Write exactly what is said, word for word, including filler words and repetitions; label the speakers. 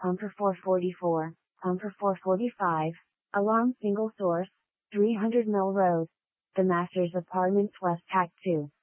Speaker 1: Pumper four forty-four, Pumper four forty-five, Alarm single source, three hundred Mill Road. The Masters Apartments West Act two.